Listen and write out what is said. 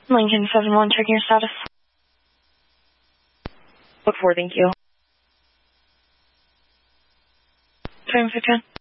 Lincoln 7-1, checking your status. Look 4, thank you. Time for 10.